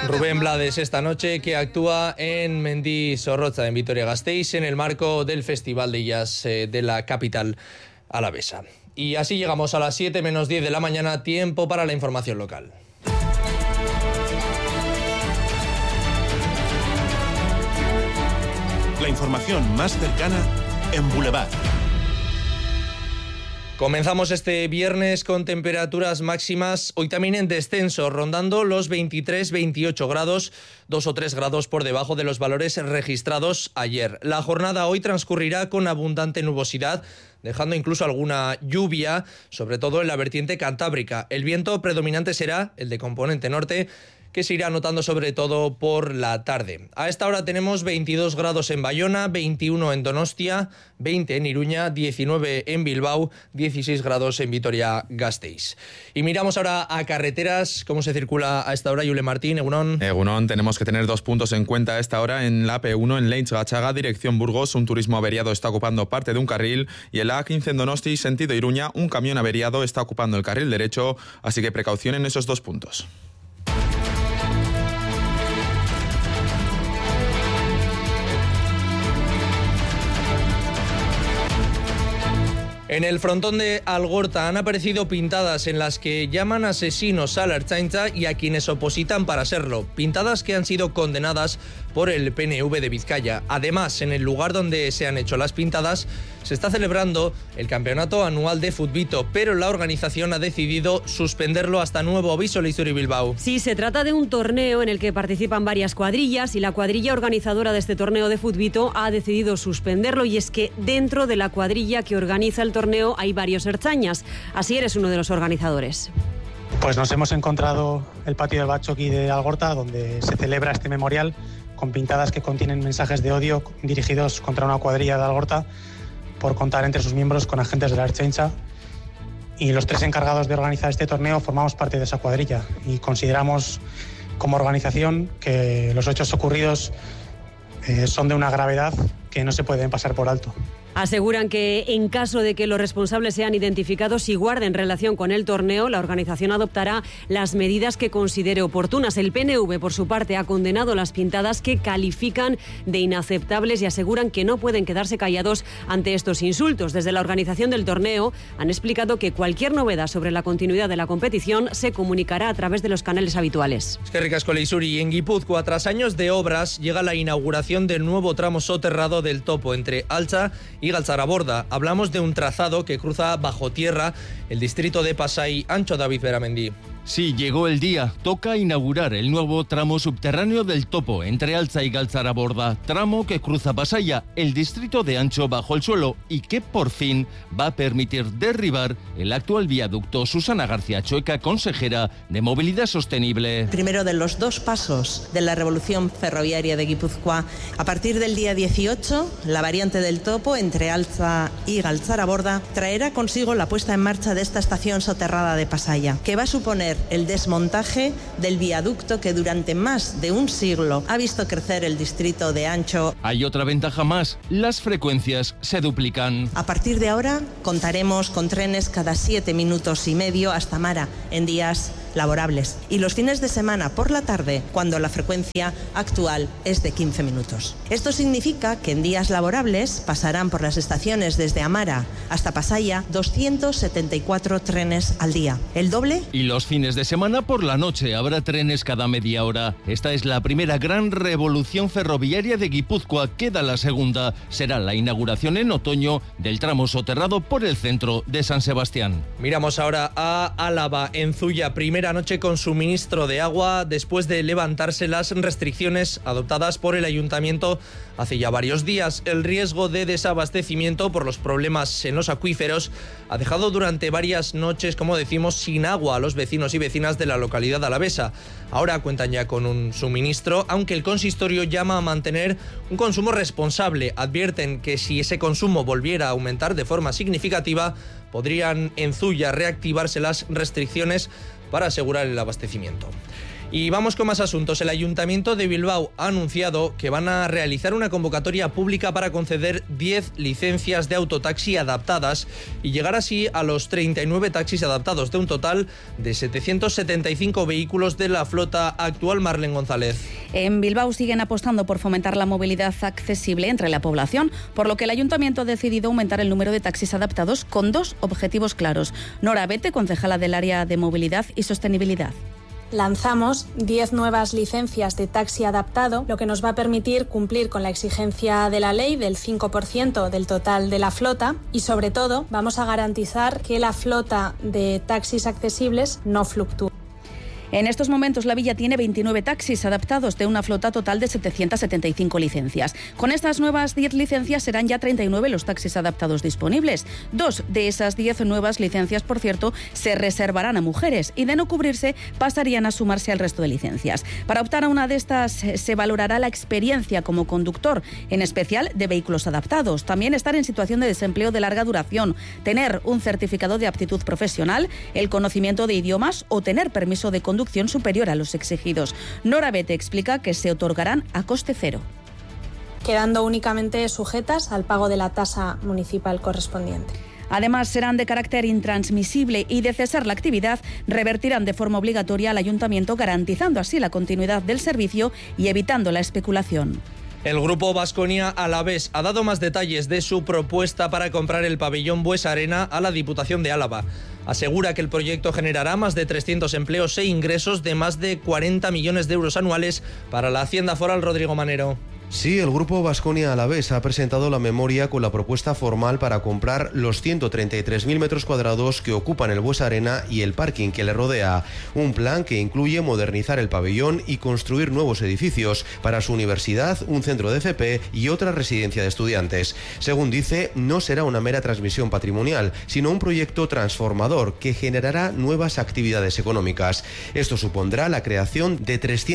Rubén Blades esta noche, que actúa en Mendizorroza, en Vitoria-Gasteiz, en el marco del Festival de Jazz de la capital alavesa. Y así llegamos a las 7 menos 10 de la mañana, tiempo para la información local. La información más cercana en Boulevard. Comenzamos este viernes con temperaturas máximas, hoy también en descenso, rondando los 23-28 grados, 2 o 3 grados por debajo de los valores registrados ayer. La jornada hoy transcurrirá con abundante nubosidad, dejando incluso alguna lluvia, sobre todo en la vertiente cantábrica. El viento predominante será el de componente norte, que se irá notando sobre todo por la tarde. A esta hora tenemos 22 grados en Bayona, 21 en Donostia, 20 en Iruña, 19 en Bilbao, 16 grados en Vitoria-Gasteiz. Y miramos ahora a carreteras, cómo se circula a esta hora. Yule Martín, Egunon. Egunon, tenemos que tener 2 puntos en cuenta a esta hora. En la AP1 en Leitz-Gachaga, dirección Burgos, un turismo averiado está ocupando parte de un carril, y en la A15 en Donosti, sentido Iruña, un camión averiado está ocupando el carril derecho, así que precaución en esos 2 puntos. En el frontón de Algorta han aparecido pintadas en las que llaman asesinos a la Ertzaintza y a quienes opositan para serlo. Pintadas que han sido condenadas por el PNV de Vizcaya. Además, en el lugar donde se han hecho las pintadas, se está celebrando el campeonato anual de Futbito, pero la organización ha decidido suspenderlo hasta nuevo aviso. Leizuri Bilbao. Sí, se trata de un torneo en el que participan varias cuadrillas y la cuadrilla organizadora de este torneo de Futbito ha decidido suspenderlo, y es que dentro de la cuadrilla que organiza el torneo hay varios ertzainas. Así eres uno de los organizadores. Pues nos hemos encontrado el patio del Batzoki de Algorta, donde se celebra este memorial, con pintadas que contienen mensajes de odio dirigidos contra una cuadrilla de Algorta por contar entre sus miembros con agentes de la Ertzaintza. Y los 3 encargados de organizar este torneo formamos parte de esa cuadrilla y consideramos como organización que los hechos ocurridos son de una gravedad que no se pueden pasar por alto. Aseguran que en caso de que los responsables sean identificados y guarden relación con el torneo, la organización adoptará las medidas que considere oportunas. El PNV, por su parte, ha condenado las pintadas que califican de inaceptables y aseguran que no pueden quedarse callados ante estos insultos. Desde la organización del torneo han explicado que cualquier novedad sobre la continuidad de la competición se comunicará a través de los canales habituales. Es que ricasco, Leizuri. En Guipúzcoa, tras años de obras, llega la inauguración del nuevo tramo soterrado del Topo entre Altza y Galtzaraborda. Hablamos de un trazado que cruza bajo tierra el distrito de Pasai Ancho. David Beramendi. Sí, llegó el día. Toca inaugurar el nuevo tramo subterráneo del Topo entre Altza y Galtzaraborda, tramo que cruza Pasaia, el distrito de Ancho bajo el suelo, y que por fin va a permitir derribar el actual viaducto. Susana García Chueca, consejera de Movilidad Sostenible. Primero de los 2 pasos de la revolución ferroviaria de Guipúzcoa. A partir del día 18, la variante del Topo entre Altza y Galtzaraborda traerá consigo la puesta en marcha de esta estación soterrada de Pasaia, que va a suponer el desmontaje del viaducto que durante más de un siglo ha visto crecer el distrito de Ancho. Hay otra ventaja más: las frecuencias se duplican. A partir de ahora contaremos con trenes cada 7 minutos y medio hasta Mara en días laborables, y los fines de semana por la tarde, cuando la frecuencia actual es de 15 minutos. Esto significa que en días laborables pasarán por las estaciones desde Amara hasta Pasaia 274 trenes al día, el doble. Y los fines de semana por la noche habrá trenes cada media hora. Esta es la primera gran revolución ferroviaria de Guipúzcoa. Queda la segunda. Será la inauguración en otoño del tramo soterrado por el centro de San Sebastián. Miramos ahora a Álava. En Zuya, primera noche con suministro de agua después de levantarse las restricciones adoptadas por el ayuntamiento hace ya varios días. El riesgo de desabastecimiento por los problemas en los acuíferos ha dejado durante varias noches, como decimos, sin agua a los vecinos y vecinas de la localidad alavesa. Ahora cuentan ya con un suministro, aunque el consistorio llama a mantener un consumo responsable. Advierten que si ese consumo volviera a aumentar de forma significativa, podrían en Zuya reactivarse las restricciones para asegurar el abastecimiento. Y vamos con más asuntos. El Ayuntamiento de Bilbao ha anunciado que van a realizar una convocatoria pública para conceder 10 licencias de autotaxi adaptadas y llegar así a los 39 taxis adaptados de un total de 775 vehículos de la flota actual. Marlene González. En Bilbao siguen apostando por fomentar la movilidad accesible entre la población, por lo que el Ayuntamiento ha decidido aumentar el número de taxis adaptados con 2 objetivos claros. Nora Bete, concejala del área de movilidad y sostenibilidad. Lanzamos 10 nuevas licencias de taxi adaptado, lo que nos va a permitir cumplir con la exigencia de la ley del 5% del total de la flota y, sobre todo, vamos a garantizar que la flota de taxis accesibles no fluctúe. En estos momentos la villa tiene 29 taxis adaptados de una flota total de 775 licencias. Con estas nuevas 10 licencias serán ya 39 los taxis adaptados disponibles. 2 de esas 10 nuevas licencias, por cierto, se reservarán a mujeres y de no cubrirse pasarían a sumarse al resto de licencias. Para optar a una de estas se valorará la experiencia como conductor, en especial de vehículos adaptados. También estar en situación de desempleo de larga duración, tener un certificado de aptitud profesional, el conocimiento de idiomas o tener permiso de conducción superior a los exigidos. Nora Bete explica que se otorgarán a coste cero, quedando únicamente sujetas al pago de la tasa municipal correspondiente. Además, serán de carácter intransmisible y, de cesar la actividad, revertirán de forma obligatoria al Ayuntamiento, garantizando así la continuidad del servicio y evitando la especulación. El grupo Baskonia Alavés ha dado más detalles de su propuesta para comprar el pabellón Buesa Arena a la Diputación de Álava. Asegura que el proyecto generará más de 300 empleos e ingresos de más de 40 millones de euros anuales para la Hacienda Foral. Rodrigo Manero. Sí, el grupo Baskonia Alavés ha presentado la memoria con la propuesta formal para comprar los 133.000 metros cuadrados que ocupan el Buesa Arena y el parking que le rodea. Un plan que incluye modernizar el pabellón y construir nuevos edificios para su universidad, un centro de FP y otra residencia de estudiantes. Según dice, no será una mera transmisión patrimonial, sino un proyecto transformador que generará nuevas actividades económicas. Esto supondrá la creación de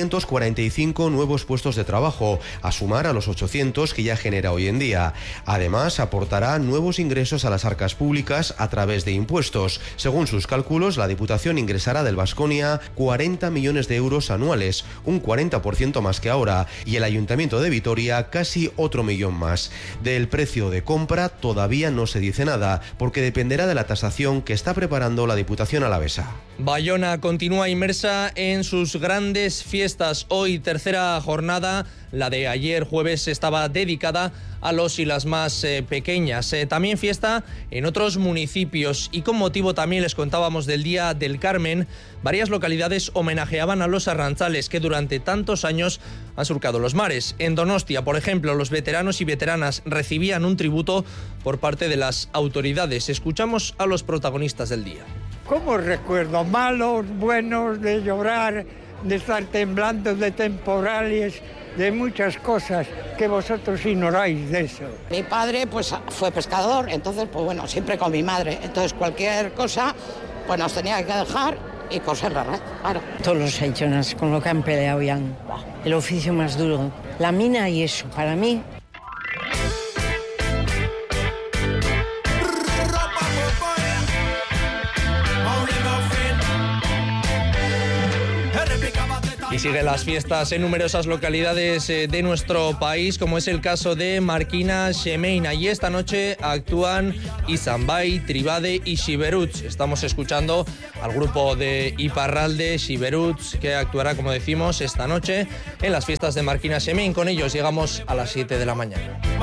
345 nuevos puestos de trabajo, a sumar a los 800 que ya genera hoy en día. Además, aportará nuevos ingresos a las arcas públicas a través de impuestos. Según sus cálculos, la Diputación ingresará del Baskonia 40 millones de euros anuales, un 40% más que ahora, y el Ayuntamiento de Vitoria casi otro millón más. Del precio de compra todavía no se dice nada, porque dependerá de la tasación que está preparando la Diputación alavesa. Bayona continúa inmersa en sus grandes fiestas. Hoy, tercera jornada. La de ayer jueves estaba dedicada a los y las más pequeñas. También fiesta en otros municipios y con motivo también les contábamos del Día del Carmen. Varias localidades homenajeaban a los arrantzales que durante tantos años han surcado los mares. En Donostia, por ejemplo, los veteranos y veteranas recibían un tributo por parte de las autoridades. Escuchamos a los protagonistas del día. ¿Cómo recuerdo? Malos, buenos, de llorar, de estar temblando, de temporales, de muchas cosas que vosotros ignoráis de eso. Mi padre pues fue pescador, entonces pues bueno, siempre con mi madre. Entonces cualquier cosa pues nos tenía que dejar y coser la red, claro. Todos los hechonas con lo que han peleado ya. El oficio más duro. La mina y eso, para mí. Y siguen las fiestas en numerosas localidades de nuestro país, como es el caso de Marquina Xemeina. Y esta noche actúan Izambay, Tribade y Xiberuts. Estamos escuchando al grupo de Iparralde, Xiberuts, que actuará, como decimos, esta noche en las fiestas de Marquina Xemein. Con ellos llegamos a las 7 de la mañana.